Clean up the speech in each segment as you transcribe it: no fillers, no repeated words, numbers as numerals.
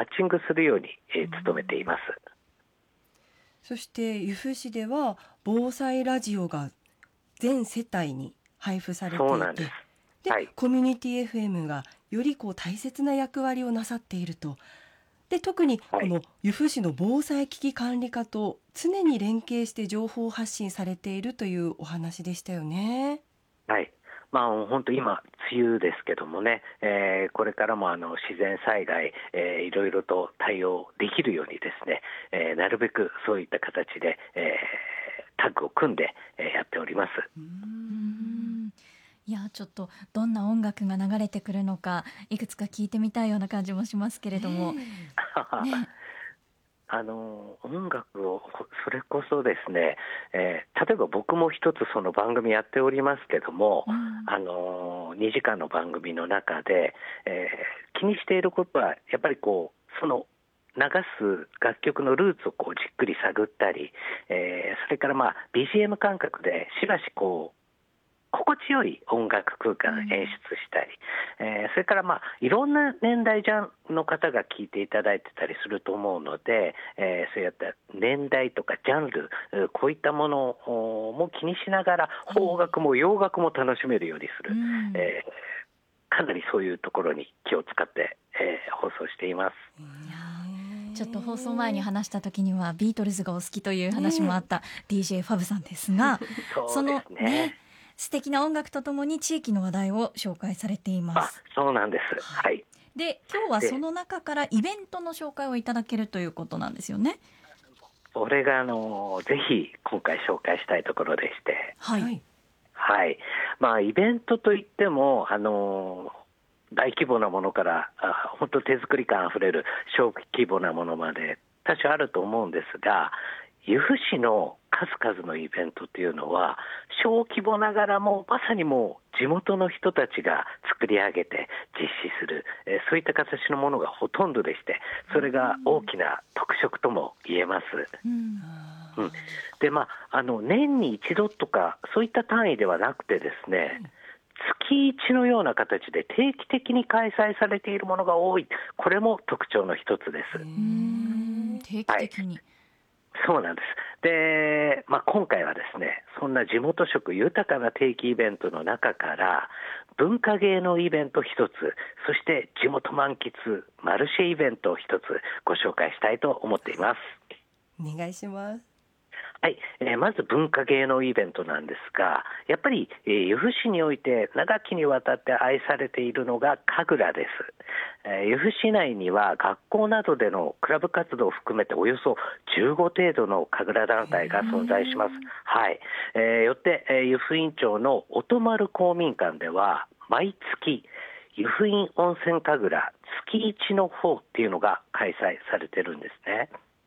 マッチングするように、努めています。 そして由布市では防災ラジオが全世帯に配布されていて、 そうなんです。 で、 はい、 コミュニティ FM がより大切な役割をなさっていると。で、特にはい、 この由布市の防災危機管理課と常に連携して情報発信されているというお話でしたよね。 はい。本当今梅雨ですけどもね、これからも自然災害、いろいろと対応できるようにですね、なるべくそういった形で、タッグを組んで、やっております。 いや、ちょっとどんな音楽が流れてくるのかいくつか聞いてみたいような感じもしますけれども、ね。 音楽をそれこそですね、例えば僕も一つその番組やっておりますけども、2時間の番組の中で、気にしていることはやっぱりその流す楽曲のルーツをじっくり探ったり、それからBGM 感覚でしばし心地よい音楽空間を演出したり、それからいろんな年代の方が聴いていただいてたりすると思うので、そういった年代とかジャンル、こういったものも気にしながら邦楽も洋楽も楽しめるようにする、かなりそういうところに気を使って、放送しています。 ちょっと放送前に話した時にはビートルズがお好きという話もあった DJ ファブさんですが、 そうですね。 素敵な音楽とともに地域の話題を紹介されています。 そうなんです。はい。 で、今日はその中からイベントの紹介をいただけるということなんですよね。 それがぜひ今回紹介したいところでして、 はい。 はい。イベントといっても大規模なものから本当手作り感あふれる小規模なものまで多少あると思うんですが、由布市の数々のイベントというのは小規模ながらもまさにもう地元の人たちが作り上げて実施する、そういった形のものがほとんどでして、それが大きな特色とも言えます。で、年に一度とかそういった単位ではなくてですね、月一のような形で定期的に開催されているものが多い、これも特徴の一つです。 定期的に、 そうなんです。で、今回はですね、そんな地元色豊かな定期イベントの中から文化芸能イベント一つ、そして地元満喫マルシェイベントを一つご紹介したいと思っています。 お願いします。 はい、まず文化芸能イベントなんですが、やっぱり、由布市において長きにわたって愛されているのが神楽です。由布市内には学校などでのクラブ活動を含めておよそ15程度の神楽団体が存在します。はい。よって、由布院町の音丸公民館では毎月由布院温泉神楽月一の方っていうのが開催されてるんですね。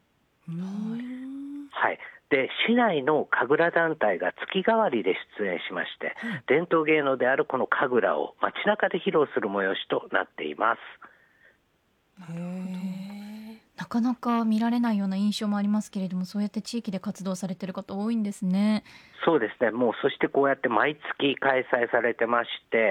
はい。で、市内の神楽団体が月替わりで出演しまして、伝統芸能であるこの神楽を街中で披露する催しとなっています。 なかなか見られないような印象もありますけれども、そうやって地域で活動されている方多いんですね。 そうですね。もうそしてこうやって毎月開催されてまして、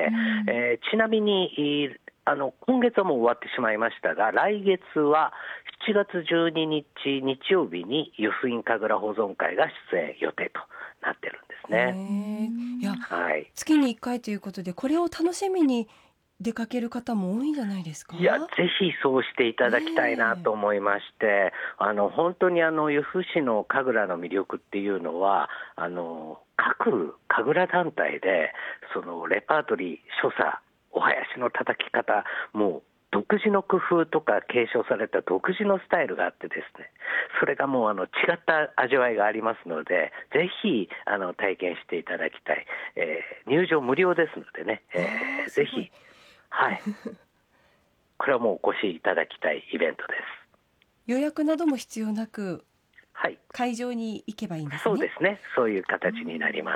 ちなみに今月はもう終わってしまいましたが、来月は7月12日日曜日に由布院神楽保存会が出演予定となってるんですね。 いや、 はい、 月に1回ということでこれを楽しみに出かける方も多いんじゃないですか。 いや、ぜひそうしていただきたいなと思いまして、本当に由布市の神楽の魅力っていうのは各神楽団体でそのレパートリー、所作、お囃子の叩き方、もう独自の工夫とか継承された独自のスタイルがあってですね、それがもう違った味わいがありますので、ぜひ体験していただきたい。入場無料ですのでね、ぜひ、はい、これはもうお越しいただきたいイベントです。 予約なども必要なく、 はい、 会場に行けばいいんですね。 そうですね、そういう形になります。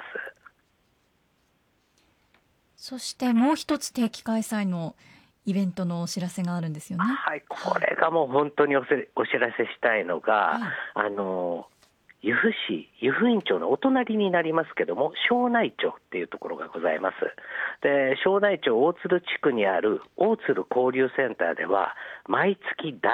そしてもう一つ定期開催のイベントのお知らせがあるんですよね。 はい、これがもう本当にお知らせしたいのが、由布市、由布院町のお隣になりますけども、庄内町っていうところがございます。で、庄内町大鶴地区にある大鶴交流センターでは毎月